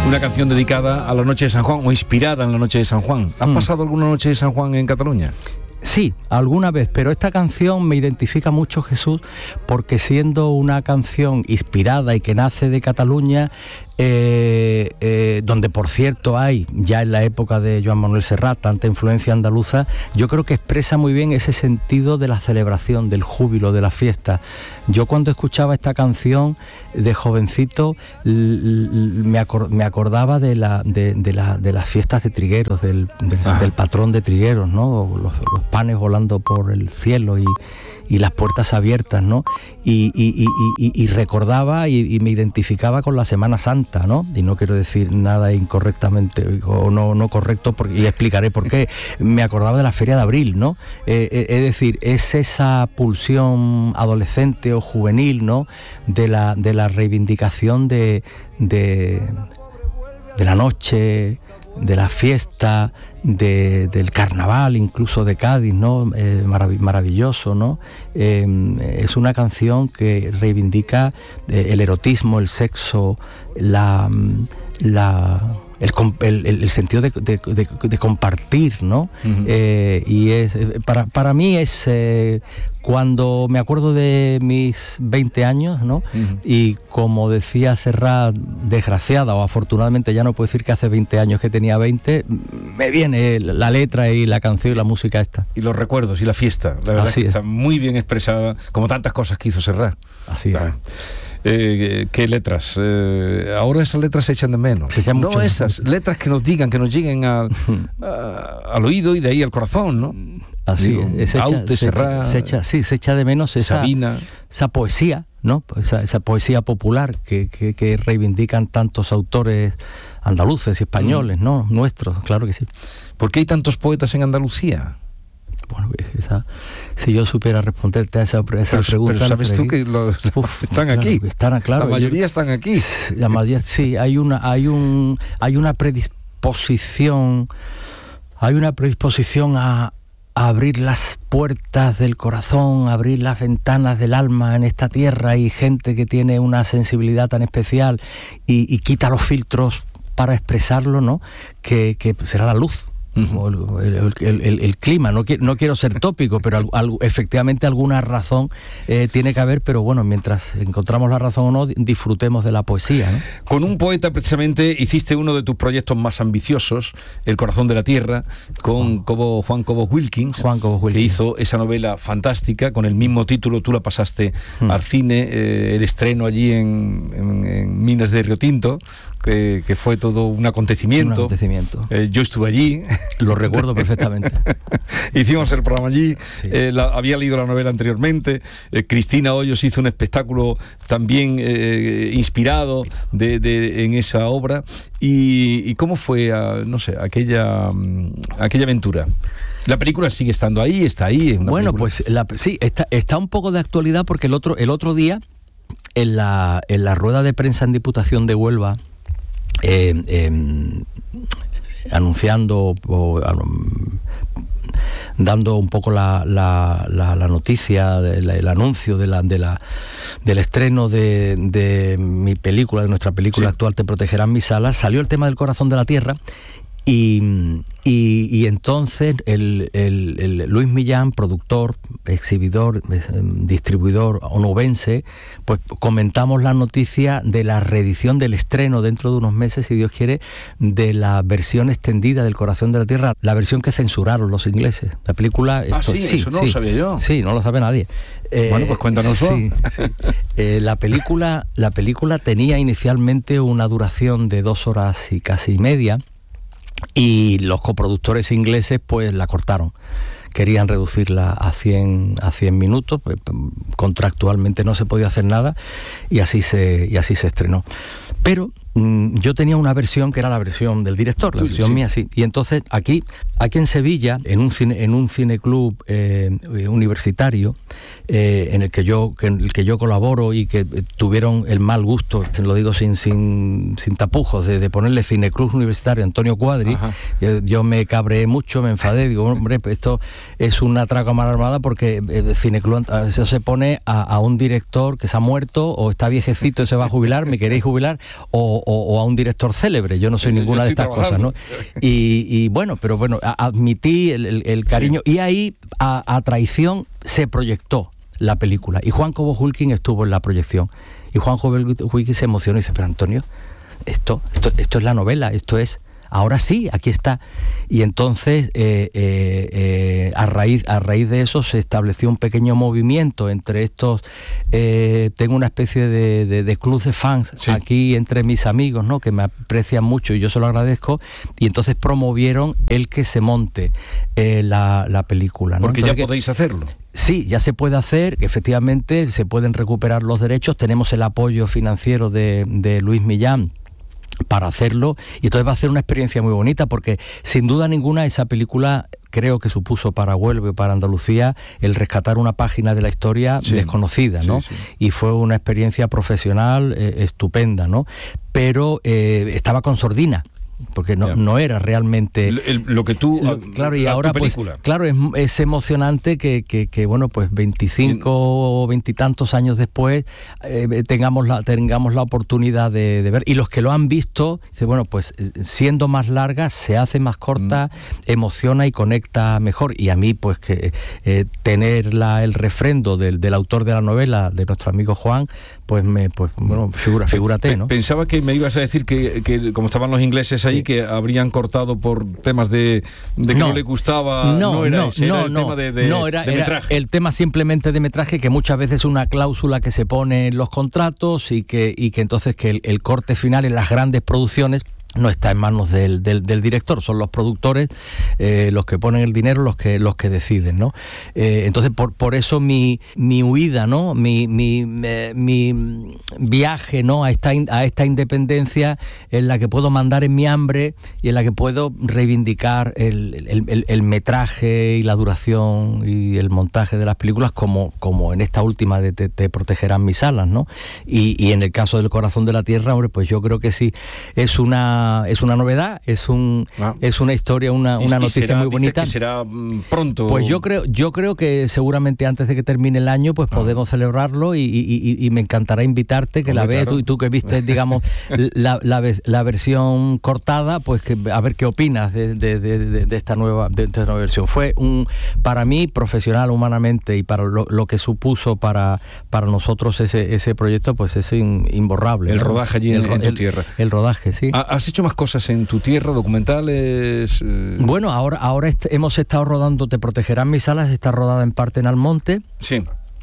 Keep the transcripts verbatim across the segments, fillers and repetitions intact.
Una canción dedicada a la noche de San Juan o inspirada en la noche de San Juan. ¿Has mm. pasado alguna noche de San Juan en Cataluña? Sí, alguna vez, pero esta canción me identifica mucho, Jesús, porque siendo una canción inspirada y que nace de Cataluña, eh, eh, donde por cierto hay, ya en la época de Joan Manuel Serrat, tanta influencia andaluza, yo creo que expresa muy bien ese sentido de la celebración, del júbilo, de la fiesta. Yo cuando escuchaba esta canción de jovencito me, acor- me acordaba de, la, de, de, la, de las fiestas de Trigueros, del, del, del patrón de Trigueros, ¿no? Los, los panes volando por el cielo y, y las puertas abiertas, ¿no? Y, y, y, y, y recordaba y, y me identificaba con la Semana Santa, ¿no? Y no quiero decir nada incorrectamente o no, no correcto, porque, y explicaré por qué. Me acordaba de la Feria de Abril, ¿no? Eh, eh, es decir, es esa pulsión adolescente o juvenil, ¿no? De la, de la reivindicación de, de, de la noche, de la fiesta, de, del carnaval, incluso de Cádiz, ¿no? Eh, marav- maravilloso, ¿no? Eh, es una canción que reivindica eh, el erotismo, el sexo, la, la el, el, el sentido de, de, de, de compartir, ¿no? Uh-huh. Eh, y es para, para mí es eh, cuando me acuerdo de mis veinte años, ¿no? Uh-huh. Y como decía Serrat, desgraciada o afortunadamente ya no puedo decir que hace veinte años que tenía veinte, me viene la letra y la canción y la música esta. Y los recuerdos y la fiesta, la verdad Así que es. Está muy bien expresada, como tantas cosas que hizo Serrat. Así ah. es. Eh, ¿Qué letras? Eh, ahora esas letras se echan de menos. Se echan no mucho, esas mucho. letras que nos digan, que nos lleguen al, a, al oído y de ahí al corazón, ¿no? Así Digo, es. Se echa, Aute, se, Serrat, se echa, sí, se echa de menos esa, Sabina. esa poesía, ¿no? Esa, esa poesía popular que, que, que reivindican tantos autores andaluces y españoles, mm. ¿no? Nuestros, claro que sí. ¿Por qué hay tantos poetas en Andalucía? Bueno, esa, si yo supiera responderte a esa, esa pero, pregunta... Pero sabes tú que los, Uf, están claro, aquí. Están, claro, la mayoría yo, están aquí. La mayoría, sí, hay una, hay un, hay una predisposición, hay una predisposición a, a abrir las puertas del corazón, a abrir las ventanas del alma en esta tierra, y gente que tiene una sensibilidad tan especial y, y quita los filtros para expresarlo, ¿no? Que, que será la luz. Uh-huh. El, el, el, el, el clima, no, no quiero ser tópico, pero al, al, efectivamente alguna razón eh, tiene que haber, pero bueno, mientras encontramos la razón o no, disfrutemos de la poesía, ¿no? Con un poeta precisamente hiciste uno de tus proyectos más ambiciosos, El corazón de la tierra, con Cobo, Juan Cobos Wilkins, Juan Cobos Wilkins, que hizo esa novela fantástica con el mismo título. Tú la pasaste hmm. al cine, eh, el estreno allí en, en, en Minas de Río Tinto, que, que fue todo un acontecimiento. Un acontecimiento. Eh, yo estuve allí. Lo recuerdo perfectamente. Hicimos el programa allí, sí. eh, la, había leído la novela anteriormente, eh, Cristina Hoyos hizo un espectáculo también eh, inspirado de, de, en esa obra. ¿Y, y cómo fue, uh, no sé, aquella, um, aquella aventura? La película sigue estando ahí, está ahí. Es una bueno, película. pues la, sí, está, está un poco de actualidad porque el otro, el otro día, en la, en la rueda de prensa en Diputación de Huelva, eh, eh, anunciando o um, dando un poco la, la, la, la noticia, el, el anuncio de la, de la, del estreno de, de mi película, de nuestra película sí. actual, Te protegerán mis alas, salió el tema del corazón de la tierra. Y, y, y entonces el, el, el Luis Millán, productor, exhibidor, distribuidor onubense, pues comentamos la noticia de la reedición del estreno dentro de unos meses, si Dios quiere, de la versión extendida del Corazón de la Tierra, la versión que censuraron los ingleses. La película... Ah, esto, sí, sí, eso no sí, lo sabía yo. Sí, no lo sabe nadie. Eh, bueno, pues cuéntanoslo. Sí, sí. Eh, la película, la película tenía inicialmente una duración de dos horas y casi media, y los coproductores ingleses pues la cortaron. Querían reducirla a cien minutos, pues, contractualmente no se podía hacer nada, y así se, y así se estrenó. Pero mmm, yo tenía una versión que era la versión del director, la versión sí. mía, sí. Y entonces aquí, aquí en Sevilla, en un cine, en un cineclub eh, universitario, eh, en el que yo, que, en el que yo colaboro, y que eh, tuvieron el mal gusto, lo digo sin, sin, sin tapujos, de, de ponerle cineclub universitario a Antonio Cuadri. Yo, yo me cabreé mucho, me enfadé, digo, hombre, esto es una traca mal armada, porque el cineclub eso se pone a, a un director que se ha muerto o está viejecito y se va a jubilar, me queréis jubilar, o, o, o a un director célebre. Yo no soy ninguna de estas trabajando. cosas, ¿no? Y, y bueno, pero bueno, a, admití el, el, el cariño. Sí. Y ahí, a, a traición, se proyectó la película. Y Juan Cobo Hulkin estuvo en la proyección. Y Juan Cobo Hulkin se emocionó y dice, pero Antonio, esto, esto, esto es la novela, esto es... Ahora sí, aquí está. Y entonces, eh, eh, eh, a, raíz, a raíz de eso, se estableció un pequeño movimiento entre estos... Eh, tengo una especie de, de, de club de fans sí. aquí entre mis amigos, ¿no?, que me aprecian mucho y yo se lo agradezco. Y entonces promovieron el que se monte eh, la, la película, ¿no? Porque entonces, ya podéis hacerlo. Sí, ya se puede hacer, efectivamente, se pueden recuperar los derechos. Tenemos el apoyo financiero de, de Luis Millán para hacerlo, y entonces va a ser una experiencia muy bonita, porque sin duda ninguna esa película creo que supuso para Huelva y para Andalucía el rescatar una página de la historia sí, desconocida, ¿no? Sí, sí. Y fue una experiencia profesional eh, estupenda, ¿no? Pero eh, estaba con sordina, porque no, no era realmente el, el, lo que tú lo, claro y ahora pues claro es, es emocionante que, que, que bueno pues veinticinco o veintitantos años después eh, tengamos la tengamos la oportunidad de, de ver, y los que lo han visto dice, bueno, pues siendo más larga se hace más corta, mm. emociona y conecta mejor. Y a mí pues que eh, tener la, el refrendo del, del autor de la novela, de nuestro amigo Juan, pues me pues bueno figura, figúrate, ¿no? Pensaba que me ibas a decir que, que como estaban los ingleses ahí, sí. que habrían cortado por temas de, de que no, no le gustaba, no, no era no, ese, no, era el no, tema de, de, no, era, de era metraje. El tema simplemente de metraje, que muchas veces es una cláusula que se pone en los contratos y que, y que entonces que el, el corte final en las grandes producciones no está en manos del, del, del director, son los productores eh, los que ponen el dinero, los que los que deciden, ¿no? Eh, entonces por, por eso mi, mi huida, ¿no? Mi, mi, mi, mi viaje, ¿no? a esta a esta independencia en la que puedo mandar en mi hambre y en la que puedo reivindicar el, el, el, el metraje y la duración y el montaje de las películas, como, como en esta última de Te, te protegerán mis alas, ¿no? Y, y en el caso del Corazón de la Tierra, hombre, pues yo creo que sí, es una es una novedad, es un ah. es una historia, una, una noticia será, muy bonita. Que será pronto. Pues yo creo, yo creo que seguramente antes de que termine el año, pues ah. podemos celebrarlo y, y, y me encantará invitarte, que Hombre, la veas claro. tú y tú que viste, digamos, la, la, la versión cortada, pues que a ver qué opinas de, de, de, de esta nueva de esta nueva versión. Fue un para mí profesional, humanamente, y para lo, lo que supuso para para nosotros ese ese proyecto, pues es in, imborrable. El ¿no? rodaje allí el, en, en tu el, tierra. El rodaje, sí. ¿Has hecho más cosas en tu tierra, documentales? Eh... Bueno, ahora ahora est- hemos estado rodando Te protegerán mis alas, está rodada en parte en Almonte. Sí.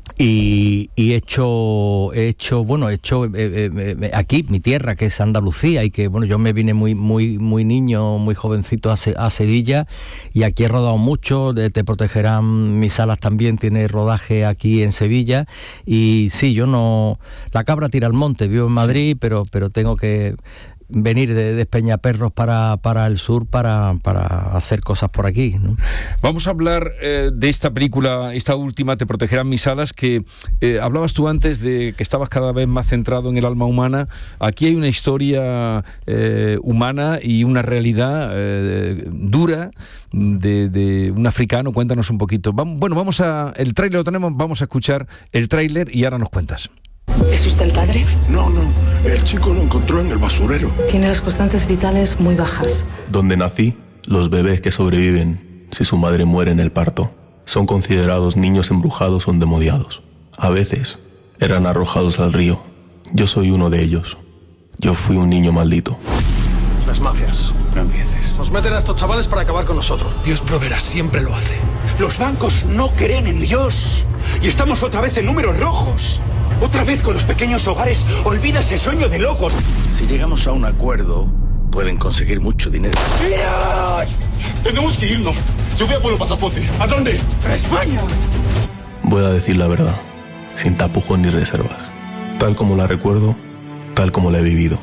Y, y he hecho, he hecho, bueno, he hecho eh, eh, aquí, mi tierra, que es Andalucía, y que, bueno, yo me vine muy muy muy niño, muy jovencito a, Se- a Sevilla, y aquí he rodado mucho. De Te protegerán mis alas también tiene rodaje aquí en Sevilla, y sí, yo no... La cabra tira al monte, vivo en Madrid, sí. pero, pero tengo que... venir de, de Peñaperros para, para el sur para, para hacer cosas por aquí, ¿no? Vamos a hablar eh, de esta película, esta última, Te protegerán mis alas, que eh, hablabas tú antes de que estabas cada vez más centrado en el alma humana. Aquí hay una historia eh, humana y una realidad eh, dura de, de un africano. Cuéntanos un poquito. Vamos, bueno, vamos a... El tráiler lo tenemos, vamos a escuchar el tráiler y ahora nos cuentas. ¿Es usted el padre? No, no. El chico lo encontró en el basurero. Tiene las constantes vitales muy bajas. Donde nací, los bebés que sobreviven si su madre muere en el parto son considerados niños embrujados o endemoniados. A veces eran arrojados al río. Yo soy uno de ellos. Yo fui un niño maldito. Las mafias. No empieces. Nos meten a estos chavales para acabar con nosotros. Dios proveerá, siempre lo hace. Los bancos no creen en Dios. Y estamos otra vez en números rojos. Otra vez con los pequeños hogares. Olvida ese sueño de locos. Si llegamos a un acuerdo, pueden conseguir mucho dinero. ¡Dios! Tenemos que irnos. Yo voy a por el pasaporte. ¿A dónde? ¡A España! Voy a decir la verdad, sin tapujos ni reservas. Tal como la recuerdo, tal como la he vivido.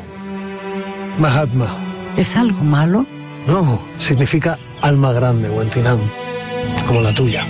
Mahatma. ¿Es algo malo? No, significa alma grande, Huentinán, como la tuya.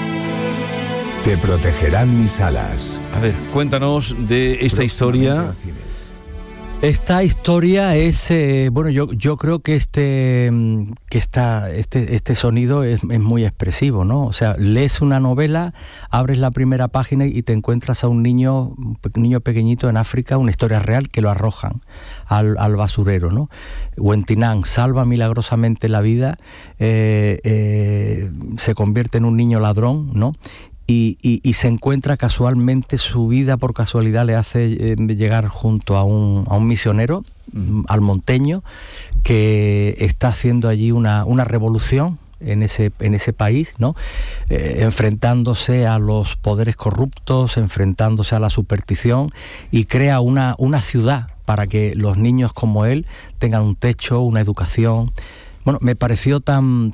Te protegerán mis alas. A ver, cuéntanos de esta historia. Esta historia es, eh, bueno, yo, yo creo que este que está, este, este sonido es, es muy expresivo, ¿no? O sea, lees una novela, abres la primera página y te encuentras a un niño, un niño pequeñito en África, una historia real, que lo arrojan al, al basurero, ¿no? Wentinán salva milagrosamente la vida, eh, eh, se convierte en un niño ladrón, ¿no? Y, y, y se encuentra casualmente, su vida por casualidad le hace eh, llegar junto a un, a un misionero, mm. almonteño, que está haciendo allí una, una revolución en ese, en ese país, ¿no? Eh, enfrentándose a los poderes corruptos, enfrentándose a la superstición, y crea una, una ciudad para que los niños como él tengan un techo, una educación. Bueno, me pareció tan,